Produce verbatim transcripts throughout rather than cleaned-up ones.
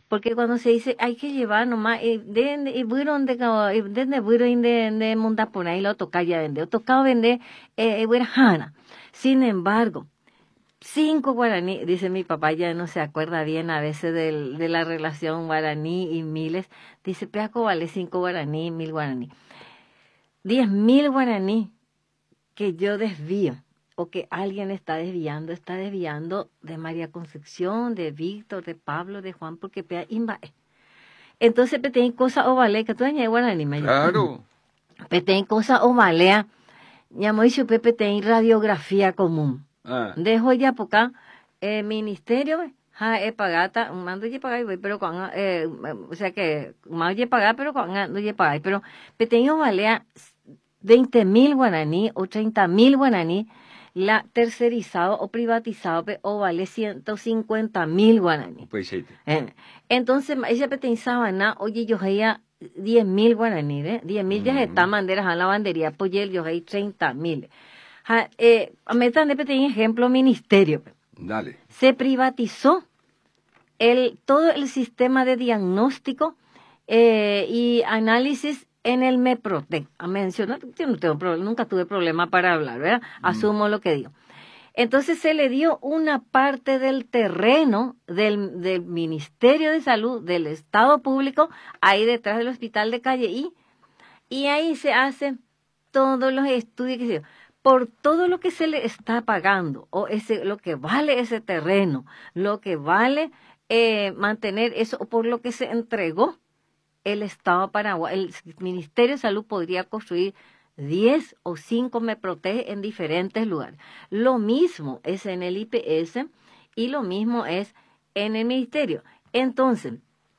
porque cuando se dice hay que llevar nomás, y de y fueron de de fueron de de montar por ahí lo toca ya vender, tocado vender eh buena. Sin embargo, cinco guaraní, dice mi papá, ya no se acuerda bien a veces del, de la relación guaraní y miles, dice, Peaco vale cinco guaraní, mil guaraní. Diez mil guaraní que yo desvío, o que alguien está desviando, está desviando de María Concepción, de Víctor, de Pablo, de Juan, porque pea imbae. Entonces, petén cosa o vale, que tú añades guaraní, me Claro. Petén cosa o valea, llamo y chupe petén radiografía común. Ah. Dejo ya por acá, el ministerio, ja, es pagata, mando ya pagar, pero con, eh, o sea que, mando ya pagar, pero con, no ya pagar, pero peteño valea veinte mil guaraní o treinta mil guaraní, la tercerizado o privatizado, o vale ciento cincuenta mil guaraní. Pues sí. Eh, entonces, ella pensaba, na, oye, yo veía diez mil guaraní, ¿eh? diez mil ya está manderas a la bandería, pues yo veía treinta mil. Ja, eh, me están de pequeño ejemplo, ministerio. Dale. Se privatizó el, todo el sistema de diagnóstico eh, y análisis en el MEPROTEC. A mencionar, yo no tengo problema, nunca tuve problema para hablar, ¿verdad? Asumo mm. lo que digo. Entonces se le dio una parte del terreno del, del Ministerio de Salud, del Estado Público, ahí detrás del Hospital de Calle I, y ahí se hacen todos los estudios que se dio. Por todo lo que se le está pagando, o ese, lo que vale ese terreno, lo que vale eh, mantener eso, o por lo que se entregó el Estado de Paraguay, el Ministerio de Salud podría construir diez o cinco MEPROTEC en diferentes lugares. Lo mismo es en el I P S y lo mismo es en el Ministerio. Entonces,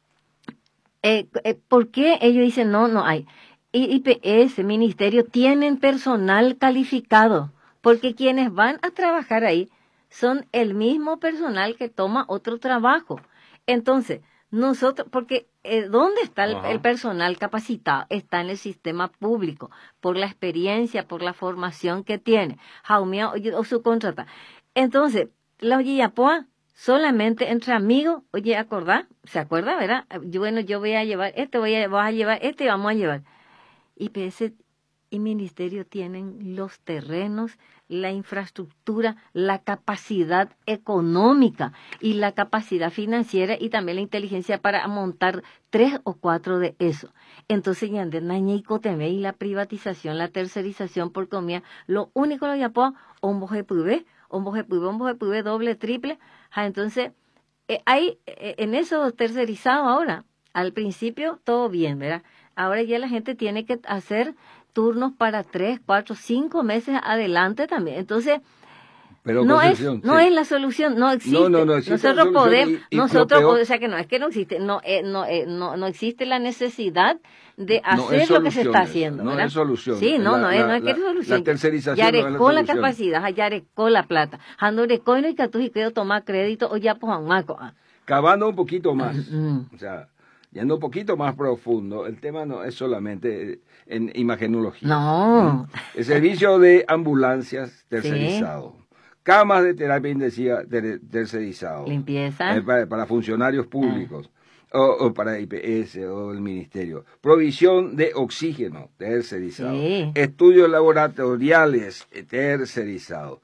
eh, eh, ¿por qué ellos dicen no, no hay? I P S, Ministerio, tienen personal calificado, porque quienes van a trabajar ahí son el mismo personal que toma otro trabajo. Entonces, nosotros, porque eh, ¿dónde está el, el personal capacitado? Está en el sistema público, por la experiencia, por la formación que tiene, jaumia o su contrata. Entonces, la Oyillapoa, solamente entre amigos, oye, acordá, ¿se acuerda, verdad? Yo, bueno, yo voy a llevar este, voy a, vas a llevar este y vamos a llevar. I P S y Ministerio tienen los terrenos, la infraestructura, la capacidad económica y la capacidad financiera y también la inteligencia para montar tres o cuatro de eso. Entonces, ya de nañico y la privatización, la tercerización por comida, lo único lo llamó un boje puvé, un boje puvé, un boje puvé doble, triple. Ja, entonces, eh, hay eh, en eso tercerizado ahora. Al principio todo bien, ¿verdad? Ahora ya la gente tiene que hacer turnos para tres, cuatro, cinco meses adelante también. Entonces, pero no es no sí. es la solución, no existe. No, no, no existe nosotros podemos, y, y nosotros, o sea que no es que no existe, no, eh, no, eh, no, no existe la necesidad de hacer no lo que se está haciendo, no ¿verdad? es solución. Sí, no, la, no es, la, no es que la, es solución. La tercerización ya no es la con la solución. capacidad, ya recó la plata. Ando recó y no hay que tú y quiero tomar crédito o ya pues un maco. Cavando un poquito más, o sea, yendo un poquito más profundo, el tema no es solamente en imagenología. No. El servicio de ambulancias tercerizado. Sí. Camas de terapia intensiva tercerizado. Limpieza. Eh, para, para funcionarios públicos. Ah. O, o para I P S o el ministerio. Provisión de oxígeno tercerizado. Sí. Estudios laboratoriales tercerizado.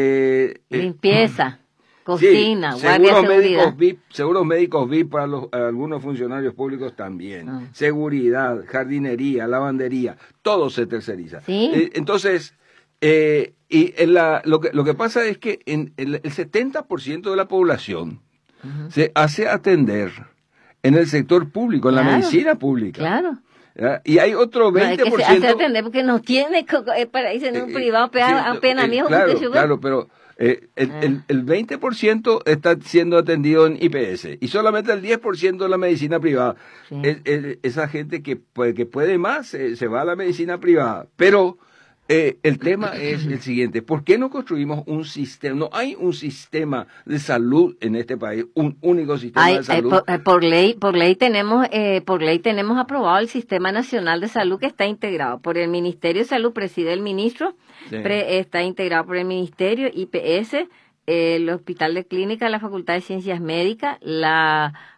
Eh, Limpieza. Eh, Cocina, sí, guardia seguros de médicos V I P, seguros médicos V I P para los, algunos funcionarios públicos también. Ah. Seguridad, jardinería, lavandería, todo se terceriza. ¿Sí? Eh, entonces, eh, y en la, lo, que, lo que pasa es que en el, el setenta por ciento de la población uh-huh. se hace atender en el sector público, en claro, la medicina pública. Claro. ¿Ya? Y hay otro veinte por ciento... No, es que se hace atender porque no tiene para irse en un eh, privado, pega, sí, apenas eh, mismo. Claro, claro, pero... Eh, el, ah. el, el veinte por ciento está siendo atendido en I P S y solamente el diez por ciento en la medicina privada. Sí. Es, es, esa gente que, pues, que puede más eh, se va a la medicina privada. Pero eh, el tema es el siguiente. ¿Por qué no construimos un sistema? No hay un sistema de salud en este país, un único sistema hay, de salud. Hay, por, por ley por ley tenemos eh, por ley tenemos aprobado el Sistema Nacional de Salud que está integrado por el Ministerio de Salud, preside el ministro. Sí. Pre, está integrado por el Ministerio, I P S, eh, el Hospital de Clínica, la Facultad de Ciencias Médicas, la